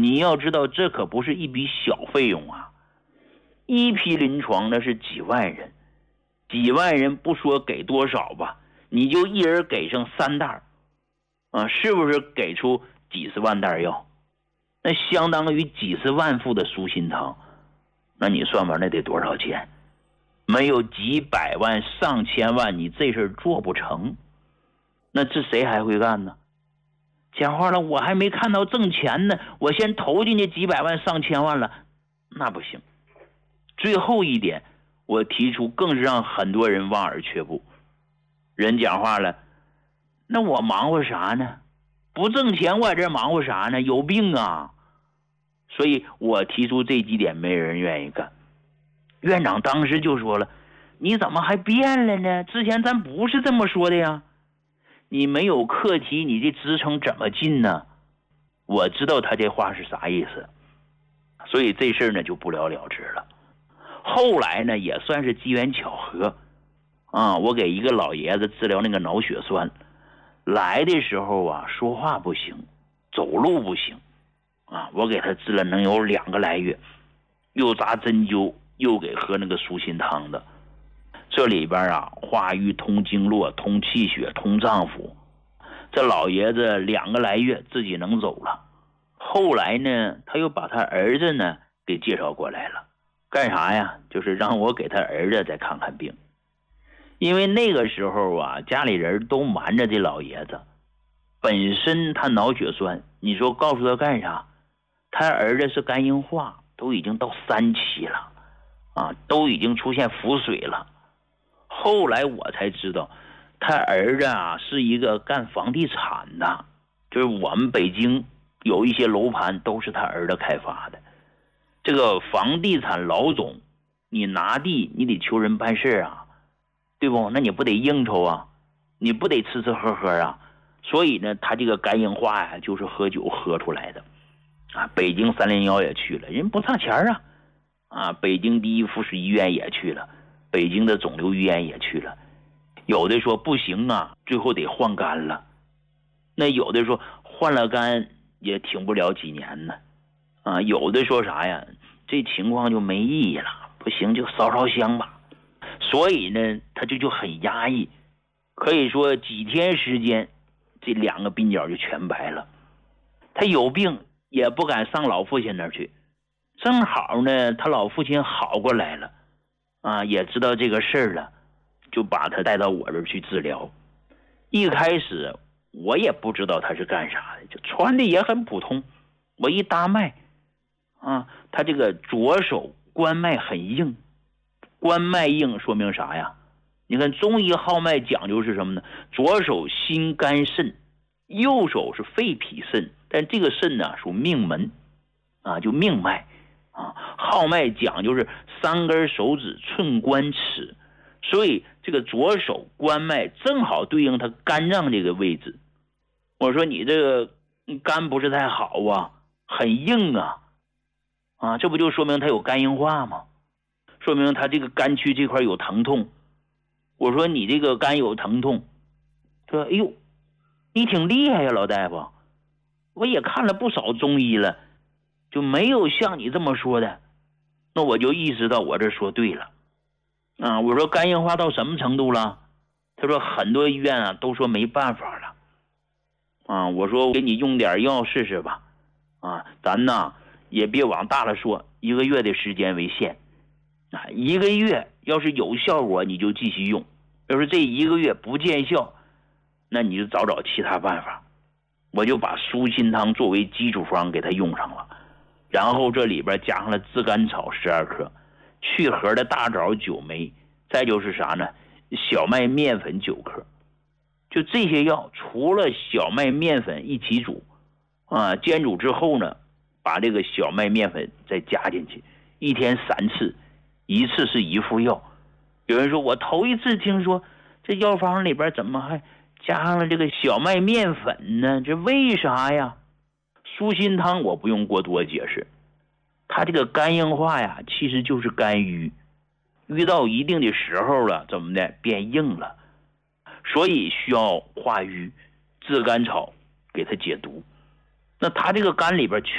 你要知道，这可不是一笔小费用啊！一批临床那是几万人，几万人不说给多少吧，你就一人给上3袋啊，是不是给出几十万袋药？那相当于几十万副的舒心汤，那你算吧，那得多少钱？没有几百万、上千万，你这事做不成。那这谁还会干呢？讲话了，我还没看到挣钱呢，我先投进去几百万、上千万了，那不行。最后一点，我提出更是让很多人望而却步。人讲话了，那我忙活啥呢？不挣钱我在这忙活啥呢？有病啊！所以我提出这几点，没人愿意干。院长当时就说了，你怎么还变了呢？之前咱不是这么说的呀。你没有课题，你这职称怎么进呢？我知道他这话是啥意思，所以这事呢就不了了之了。后来呢也算是机缘巧合啊，我给一个老爷子治疗那个脑血栓，来的时候啊说话不行，走路不行啊，我给他治了能有2个来月，又扎针灸，又给喝那个舒心汤的。这里边啊，化瘀通经络，通气血，通脏腑。这老爷子2个来月自己能走了。后来呢，他又把他儿子呢给介绍过来了，干啥呀？就是让我给他儿子再看看病。因为那个时候啊，家里人都瞒着这老爷子，本身他脑血栓，你说告诉他干啥？他儿子是肝硬化，都已经到3期了啊，都已经出现腹水了。后来我才知道，他儿子啊是一个干房地产的，就是我们北京有一些楼盘都是他儿子开发的。这个房地产老总，你拿地你得求人办事啊，对不？那你不得应酬啊，你不得吃吃喝喝啊。所以呢，他这个肝硬化呀，就是喝酒喝出来的啊。北京301也去了，人不差钱啊。啊，北京第一附属医院也去了。北京的肿瘤医院也去了，有的说不行啊，最后得换肝了。那有的说换了肝也挺不了几年呢，啊，有的说啥呀，这情况就没意义了，不行就烧烧香吧。所以呢，他就很压抑，可以说几天时间，这2个鬓角就全白了。他有病也不敢上老父亲那儿去，正好呢，他老父亲好过来了。啊，也知道这个事儿了，就把他带到我这儿去治疗。一开始我也不知道他是干啥的，就穿的也很普通。我一搭脉啊，他这个左手关脉很硬，关脉硬说明啥呀？你看中医号脉讲究是什么呢？左手心肝肾，右手是肺脾肾，但这个肾呢属命门啊，就命脉啊。号脉讲究是3根手指寸关尺，所以这个左手关脉正好对应他肝脏这个位置。我说你这个肝不是太好啊，很硬啊，这不就说明他有肝硬化吗？说明他这个肝区这块有疼痛。我说你这个肝有疼痛，说哎呦，你挺厉害呀，老大夫，我也看了不少中医了，就没有像你这么说的。那我就意识到我这说对了啊！我说肝硬化到什么程度了？他说很多医院啊都说没办法了啊！我说我给你用点药试试吧啊！咱呢也别往大了说，1个月的时间为限啊！1个月要是有效果你就继续用，要是这1个月不见效，那你就找其他办法。我就把舒心汤作为基础方给他用上了。然后这里边加上了炙甘草12克，去核的大枣9枚，再就是啥呢？小麦面粉9克。就这些药，除了小麦面粉一起煮啊，煎煮之后呢，把这个小麦面粉再加进去，1天3次，1次是1副药。有人说我头一次听说这药方里边怎么还加上了这个小麦面粉呢？这为啥呀？舒心汤我不用过多解释，它这个肝硬化呀，其实就是肝郁，遇到一定的时候了，怎么的变硬了，所以需要化瘀，炙甘草给它解毒。那它这个肝里边